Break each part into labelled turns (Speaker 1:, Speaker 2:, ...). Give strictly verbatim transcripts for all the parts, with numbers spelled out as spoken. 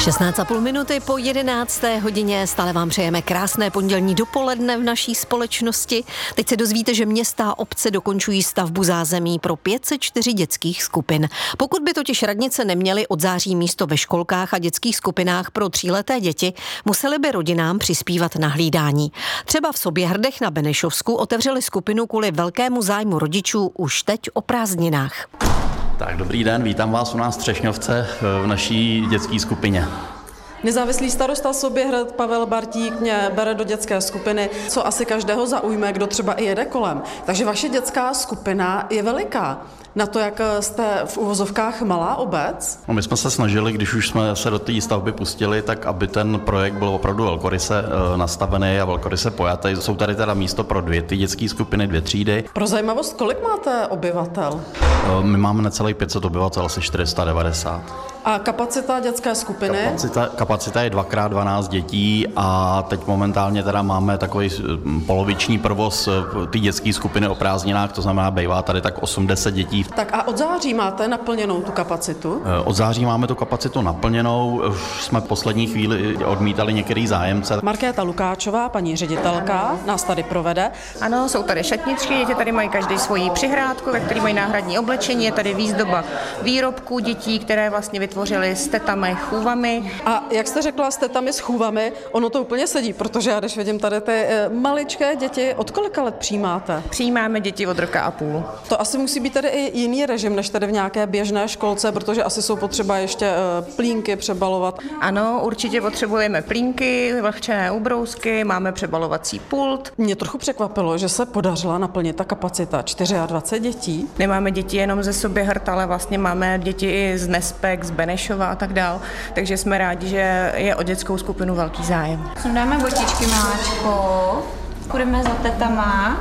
Speaker 1: šestnáct a půl minuty po jedenácté hodině. Stále vám přejeme krásné pondělní dopoledne v naší společnosti. Teď se dozvíte, že města a obce dokončují stavbu zázemí pro pět set čtyři dětských skupin. Pokud by totiž radnice neměly od září místo ve školkách a dětských skupinách pro tříleté děti, museli by rodinám přispívat na hlídání. Třeba v Soběhrdech na Benešovsku otevřeli skupinu kvůli velkému zájmu rodičů už teď o prázdninách.
Speaker 2: Tak dobrý den, vítám vás u nás v Třešňovce v naší dětské skupině.
Speaker 3: Nezávislý starosta Soběhrad Pavel Bartík mě bere do dětské skupiny, co asi každého zaujme, kdo třeba i jede kolem. Takže vaše dětská skupina je veliká. Na to, jak jste v uvozovkách malá obec?
Speaker 2: No, my jsme se snažili, když už jsme se do té stavby pustili, tak aby ten projekt byl opravdu velkoryse e, nastavený a velkoryse pojatý. Jsou tady teda místo pro dvě ty dětské skupiny, dvě třídy.
Speaker 3: Pro zajímavost, kolik máte obyvatel?
Speaker 2: E, my máme necelých pět set obyvatel, asi čtyři sta devadesát.
Speaker 3: A kapacita dětské skupiny?
Speaker 2: Kapacita, kapacita je dva krát dvanáct dětí a teď momentálně teda máme takový poloviční provoz té dětské skupiny o prázdninách, to znamená, bývá tady tak osm deset dětí.
Speaker 3: Tak a od září máte naplněnou tu kapacitu?
Speaker 2: Od září máme tu kapacitu naplněnou, už jsme v poslední chvíli odmítali některý zájemce.
Speaker 3: Markéta Lukáčová, paní ředitelka, nás tady provede.
Speaker 4: Ano, jsou tady šatničky, děti tady mají každý svoji přihrádku, ve které mají náhradní oblečení, je tady výzdoba výrobků dětí, které vlastně vytvořili s tetami, chůvami.
Speaker 3: A jak jste řekla, s tetami s chůvami, ono to úplně sedí, protože já když vidím tady ty maličké děti, od kolika let přijímáte?
Speaker 4: Přijímáme děti od roka a půl.
Speaker 3: To asi musí být tady i jiný režim, než tady v nějaké běžné školce, protože asi jsou potřeba ještě plínky přebalovat.
Speaker 4: Ano, určitě potřebujeme plínky, vlhčené ubrousky, máme přebalovací pult.
Speaker 3: Mě trochu překvapilo, že se podařila naplnit ta kapacita dvacet čtyři dětí.
Speaker 4: Nemáme děti jenom ze Soběhrad, ale vlastně máme děti i z Nespek, z Benešova a tak dál, takže jsme rádi, že je o dětskou skupinu velký zájem.
Speaker 5: Dáme botičky, máčko, půjdeme za tetama.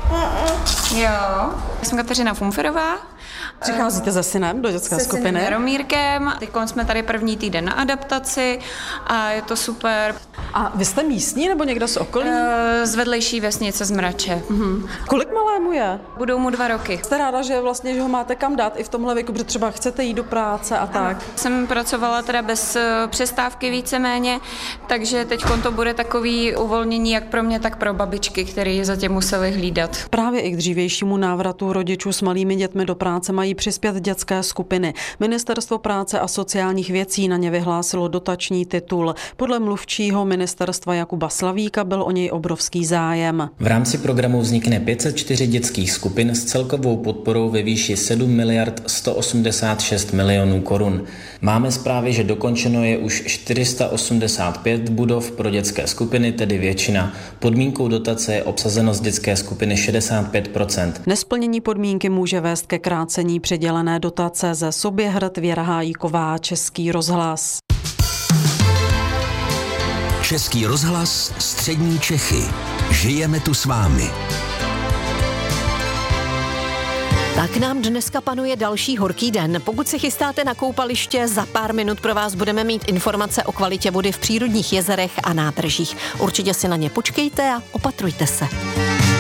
Speaker 5: Jo. Jsem Kateřina Fumferová.
Speaker 3: Přicházíte se synem do dětské
Speaker 5: se
Speaker 3: skupiny?
Speaker 5: Se Jaromírkem. Teď jsme tady první týden na adaptaci a je to super.
Speaker 3: A vy jste místní nebo někdo z okolí?
Speaker 5: Z vedlejší vesnice z Mrače.
Speaker 3: Mhm. Kolik malému je?
Speaker 5: Budou mu dva roky.
Speaker 3: Jste ráda, že vlastně že ho máte kam dát i v tomhle věku, protože třeba chcete jít do práce a tak?
Speaker 5: Jsem pracovala teda bez přestávky víceméně, takže teď to bude takový uvolnění jak pro mě, tak pro babičky, které zatím museli hlídat.
Speaker 3: Právě i k dřívějšímu návratu rodičů s malými dětmi do práce mají přispět dětské skupiny. Ministerstvo práce a sociálních věcí na ně vyhlásilo dotační titul. Podle mluvčího ministerstva Jakuba Slavíka byl o něj obrovský zájem.
Speaker 6: V rámci programu vznikne pět set čtyři dětských skupin s celkovou podporou ve výši sedm miliard sto osmdesát šest milionů korun. Máme zprávy, že dokončeno je už čtyři sta osmdesát pět budov pro dětské skupiny, tedy většina. Podmínkou dotace je obsazenost dětské skupiny šedesát pět procent.
Speaker 3: Nesplnění podmínky může vést ke krácení přidělené dotace. Ze Soběhrad Věra Hájíková, Český rozhlas.
Speaker 7: Český rozhlas, střední Čechy. Žijeme tu s vámi.
Speaker 1: Tak nám dneska panuje další horký den. Pokud se chystáte na koupaliště, za pár minut pro vás budeme mít informace o kvalitě vody v přírodních jezerech a nádržích. Určitě si na ně počkejte a opatrujte se.